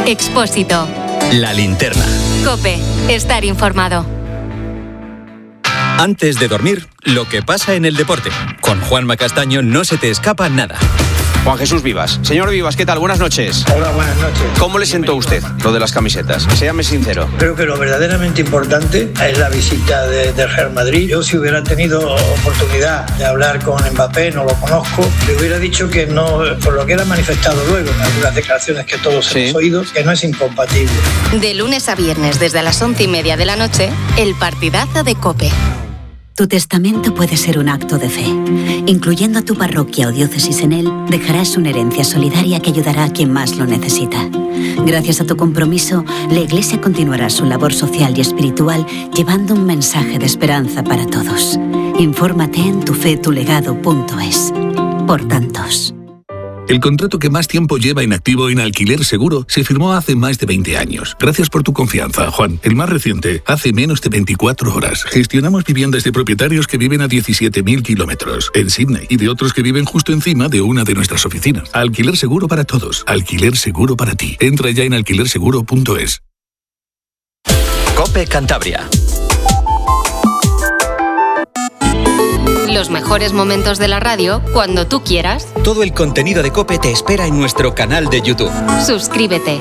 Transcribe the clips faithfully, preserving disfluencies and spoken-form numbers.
Expósito. La linterna. COPE. Estar informado. Antes de dormir, lo que pasa en el deporte. Con Juanma Castaño no se te escapa nada. Juan Jesús Vivas. Señor Vivas, ¿qué tal? Buenas noches. Hola, buenas noches. ¿Cómo le sentó a usted lo de las camisetas? Séame sincero. Creo que lo verdaderamente importante es la visita de, del Real Madrid. Yo, si hubiera tenido oportunidad de hablar con Mbappé, no lo conozco, le hubiera dicho que no, por lo que era manifestado luego en algunas declaraciones que todos sí. hemos oído, que no es incompatible. De lunes a viernes, desde las once y media de la noche, el partidazo de COPE. Tu testamento puede ser un acto de fe. Incluyendo a tu parroquia o diócesis en él, dejarás una herencia solidaria que ayudará a quien más lo necesita. Gracias a tu compromiso, la Iglesia continuará su labor social y espiritual llevando un mensaje de esperanza para todos. Infórmate en tu fe tu legado punto es. Por tantos. El contrato que más tiempo lleva inactivo en Alquiler Seguro se firmó hace más de veinte años. Gracias por tu confianza, Juan. El más reciente, hace menos de veinticuatro horas. Gestionamos viviendas de propietarios que viven a diecisiete mil kilómetros en Sydney y de otros que viven justo encima de una de nuestras oficinas. Alquiler Seguro para todos. Alquiler Seguro para ti. Entra ya en alquiler seguro punto es. COPE Cantabria. Los mejores momentos de la radio cuando tú quieras. Todo el contenido de COPE te espera en nuestro canal de YouTube. Suscríbete.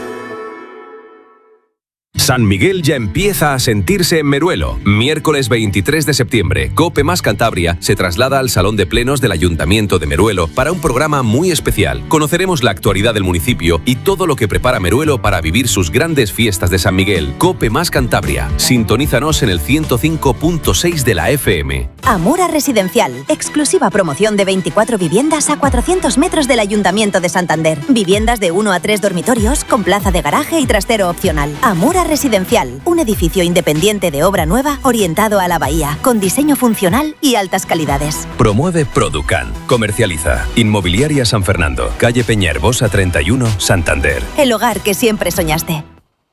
San Miguel ya empieza a sentirse en Meruelo. Miércoles veintitrés de septiembre, COPE más Cantabria se traslada al Salón de Plenos del Ayuntamiento de Meruelo para un programa muy especial. Conoceremos la actualidad del municipio y todo lo que prepara Meruelo para vivir sus grandes fiestas de San Miguel. COPE más Cantabria. Sintonízanos en el ciento cinco punto seis de la F M. Amura Residencial. Exclusiva promoción de veinticuatro viviendas a cuatrocientos metros del Ayuntamiento de Santander. Viviendas de uno a tres dormitorios con plaza de garaje y trastero opcional. Amura Residencial, un edificio independiente de obra nueva orientado a la bahía, con diseño funcional y altas calidades. Promueve Producan. Comercializa. Inmobiliaria San Fernando, calle Peñaherbosa treinta y uno, Santander. El hogar que siempre soñaste.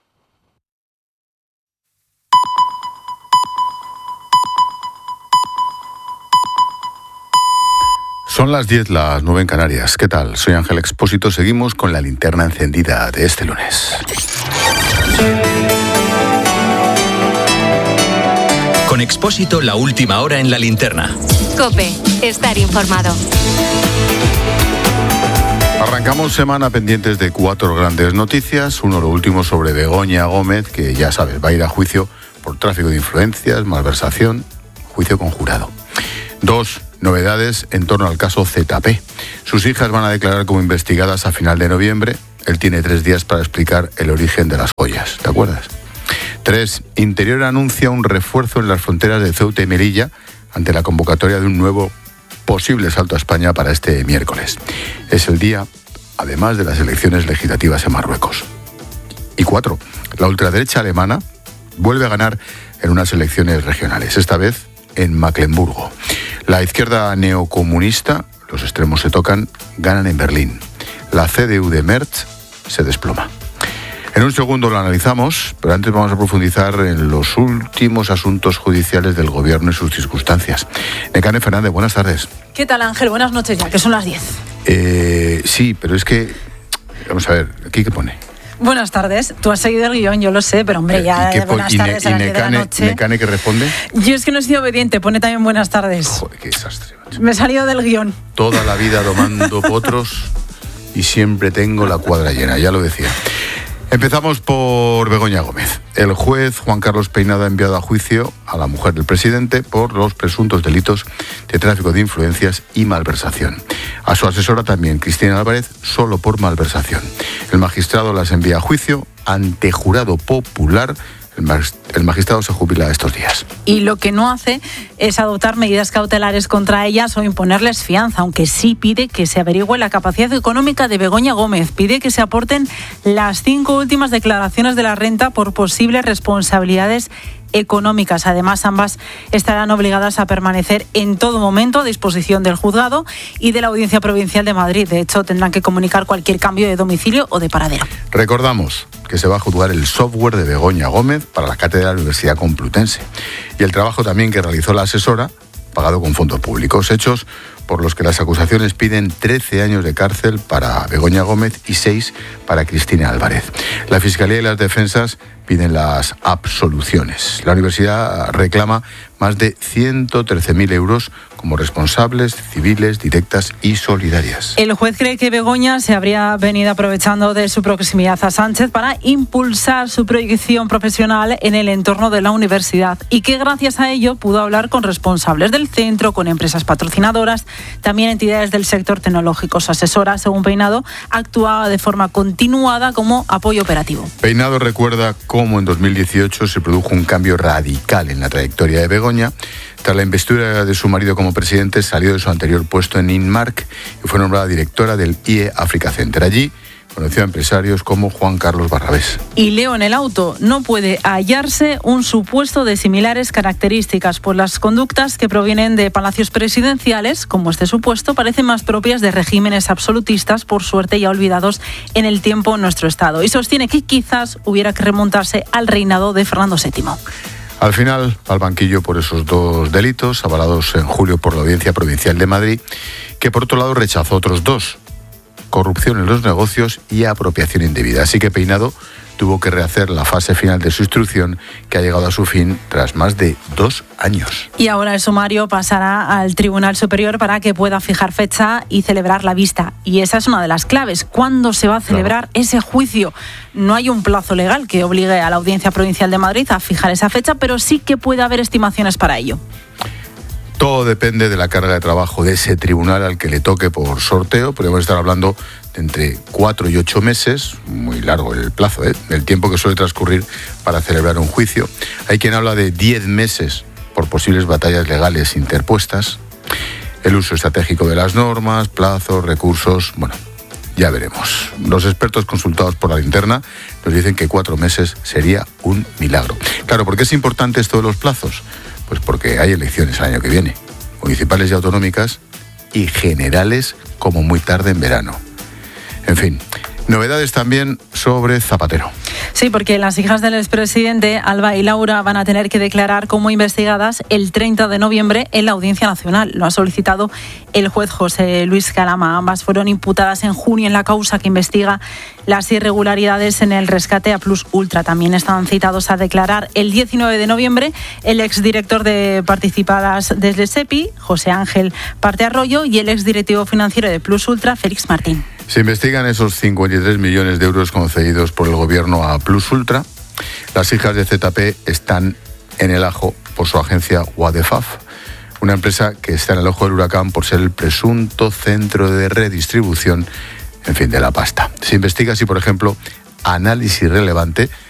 Son las diez, las nueve en Canarias. ¿Qué tal? Soy Ángel Expósito. Seguimos con la linterna encendida de este lunes. Con Expósito, la última hora en la linterna. COPE. Estar informado. Arrancamos semana pendientes de cuatro grandes noticias. Uno, lo último, sobre Begoña Gómez, que ya sabes, va a ir a juicio por tráfico de influencias, malversación, juicio conjurado. Dos, novedades en torno al caso Z P. Sus hijas van a declarar como investigadas a final de noviembre. Él tiene tres días para explicar el origen de las joyas. ¿Te acuerdas? Tres, Interior anuncia un refuerzo en las fronteras de Ceuta y Melilla ante la convocatoria de un nuevo posible salto a España para este miércoles. Es el día, además, de las elecciones legislativas en Marruecos. Y cuatro, la ultraderecha alemana vuelve a ganar en unas elecciones regionales, esta vez en Mecklemburgo. La izquierda neocomunista, los extremos se tocan, ganan en Berlín. La C D U de Merz se desploma. En un segundo lo analizamos, pero antes vamos a profundizar en los últimos asuntos judiciales del gobierno y sus circunstancias. Nekane Fernández, buenas tardes. ¿Qué tal, Ángel? Buenas noches ya, que son las diez. Eh, sí, pero es que, vamos a ver, ¿aquí qué pone? Buenas tardes. Tú has seguido el guión, yo lo sé, pero hombre, ya ¿Y qué, buenas y tardes ne, a las y diez de la noche. ¿Nekane qué responde? Yo es que no he sido obediente, pone también buenas tardes. Joder, qué desastre, macho. Me he salido del guión. Toda la vida domando potros y siempre tengo la cuadra llena, ya lo decía. Empezamos por Begoña Gómez. El juez Juan Carlos Peinado ha enviado a juicio a la mujer del presidente por los presuntos delitos de tráfico de influencias y malversación. A su asesora también, Cristina Álvarez, solo por malversación. El magistrado las envía a juicio ante jurado popular. El magistrado se jubila estos días. Y lo que no hace es adoptar medidas cautelares contra ellas o imponerles fianza, aunque sí pide que se averigüe la capacidad económica de Begoña Gómez. Pide que se aporten las cinco últimas declaraciones de la renta por posibles responsabilidades económicas. Además, ambas estarán obligadas a permanecer en todo momento a disposición del juzgado y de la Audiencia Provincial de Madrid. De hecho, tendrán que comunicar cualquier cambio de domicilio o de paradero. Recordamos que se va a juzgar el software de Begoña Gómez para la cátedra de la Universidad Complutense y el trabajo también que realizó la asesora pagado con fondos públicos. Hechos por los que las acusaciones piden trece años de cárcel para Begoña Gómez y seis para Cristina Álvarez. La Fiscalía y las defensas piden las absoluciones. La universidad reclama más de ciento trece mil euros como responsables civiles, directas y solidarias. El juez cree que Begoña se habría venido aprovechando de su proximidad a Sánchez para impulsar su proyección profesional en el entorno de la universidad y que gracias a ello pudo hablar con responsables del centro, con empresas patrocinadoras, también entidades del sector tecnológico. Su asesora, según Peinado, actuaba de forma continuada como apoyo operativo. Peinado recuerda cómo en dos mil dieciocho se produjo un cambio radical en la trayectoria de Begoña. Tras la investidura de su marido como presidente, salió de su anterior puesto en Inmark y fue nombrada directora del I E Africa Center. Allí conoció a empresarios como Juan Carlos Barrabés. Y leo en el auto, no puede hallarse un supuesto de similares características, pues las conductas que provienen de palacios presidenciales, como este supuesto, parecen más propias de regímenes absolutistas, por suerte ya olvidados en el tiempo en nuestro Estado. Y sostiene que quizás hubiera que remontarse al reinado de Fernando séptimo. Al final, al banquillo por esos dos delitos, avalados en julio por la Audiencia Provincial de Madrid, que por otro lado rechazó otros dos: corrupción en los negocios y apropiación indebida. Así que Peinado tuvo que rehacer la fase final de su instrucción, que ha llegado a su fin tras más de dos años. Y ahora el sumario pasará al Tribunal Superior para que pueda fijar fecha y celebrar la vista. Y esa es una de las claves. ¿Cuándo se va a celebrar claro. ese juicio? No hay un plazo legal que obligue a la Audiencia Provincial de Madrid a fijar esa fecha, pero sí que puede haber estimaciones para ello. Todo depende de la carga de trabajo de ese tribunal al que le toque por sorteo. Podemos estar hablando de entre cuatro y ocho meses, muy largo el plazo, ¿eh? el tiempo que suele transcurrir para celebrar un juicio. Hay quien habla de diez meses por posibles batallas legales interpuestas. El uso estratégico de las normas, plazos, recursos, bueno, ya veremos. Los expertos consultados por la linterna nos dicen que cuatro meses sería un milagro. Claro, ¿por qué es importante esto de los plazos? Pues porque hay elecciones el año que viene, municipales y autonómicas, y generales como muy tarde en verano. En fin, novedades también sobre Zapatero. Sí, porque las hijas del expresidente, Alba y Laura, van a tener que declarar como investigadas el treinta de noviembre en la Audiencia Nacional. Lo ha solicitado el juez José Luis Calama. Ambas fueron imputadas en junio en la causa que investiga las irregularidades en el rescate a Plus Ultra. También están citados a declarar el diecinueve de noviembre el exdirector de Participadas desde SEPI, José Ángel Parte Arroyo, y el exdirectivo financiero de Plus Ultra, Félix Martín. Se investigan esos cincuenta y tres millones de euros concedidos por el gobierno a Plus Ultra. Las hijas de Z P están en el ajo por su agencia Wadefaf, una empresa que está en el ojo del huracán por ser el presunto centro de redistribución, en fin, de la pasta. Se investiga si, por ejemplo, Análisis Relevante